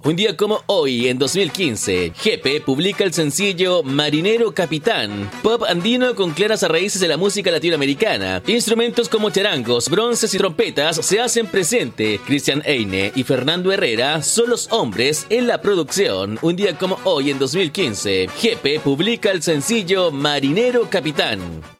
Un día como hoy, en 2015, Jepe publica el sencillo Marinero Capitán, pop andino con claras raíces de la música latinoamericana. Instrumentos como charangos, bronces y trompetas se hacen presente. Cristian Eine y Fernando Herrera son los hombres en la producción. Un día como hoy, en 2015, Jepe publica el sencillo Marinero Capitán.